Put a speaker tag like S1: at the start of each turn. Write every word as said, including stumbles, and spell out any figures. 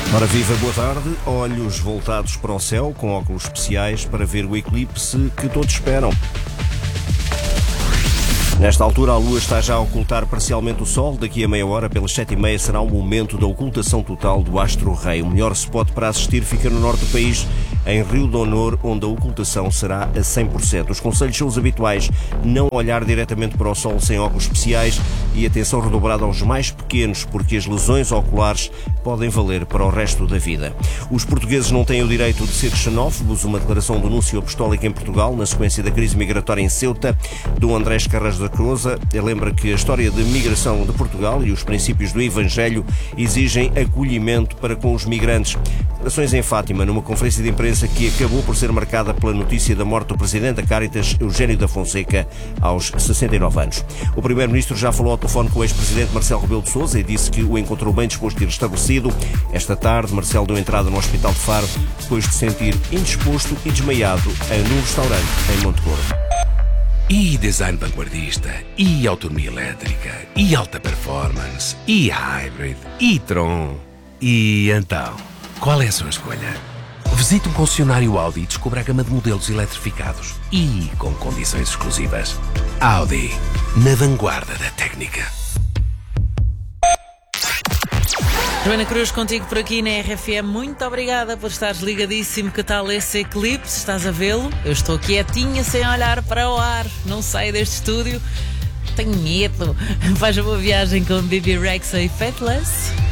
S1: Ora viva, boa tarde. Olhos voltados para o céu, com óculos especiais para ver o eclipse que todos esperam. Nesta altura, a Lua está já a ocultar parcialmente o Sol. Daqui a meia hora, pelas sete e meia, será o momento da ocultação total do astro-rei. O melhor spot para assistir fica no norte do país, em Rio de Honor, onde a ocultação será a cem por cento. Os conselhos são os habituais: não olhar diretamente para o Sol sem óculos especiais e atenção redobrada aos mais pequenos, porque as lesões oculares podem valer para o resto da vida. Os portugueses não têm o direito de ser xenófobos. Uma declaração do Núncio Apostólico em Portugal, na sequência da crise migratória em Ceuta, do Andrés Carras da Croza, lembra que a história de migração de Portugal e os princípios do Evangelho exigem acolhimento para com os migrantes. Declarações em Fátima, numa conferência de imprensa que acabou por ser marcada pela notícia da morte do presidente da Cáritas, Eugênio da Fonseca, aos sessenta e nove anos. O primeiro-ministro já falou ao telefone com o ex-presidente Marcelo Rebelo de Sousa e disse que o encontrou bem disposto e restabelecido. Esta tarde, Marcelo deu entrada no Hospital de Faro, depois de sentir indisposto e desmaiado num restaurante em Monte Gordo.
S2: E design vanguardista, e autonomia elétrica, e alta performance, e hybrid, e Tron. E então, qual é a sua escolha? Visite um concessionário Audi e descubra a gama de modelos eletrificados e com condições exclusivas. Audi, na vanguarda da técnica.
S3: Joana Cruz, contigo por aqui na R F M. Muito obrigada por estares ligadíssimo. Que tal esse eclipse? Estás a vê-lo? Eu estou quietinha sem olhar para o ar. Não saio deste estúdio. Tenho medo. Faz uma boa viagem com Bibi Rexha e Faithless.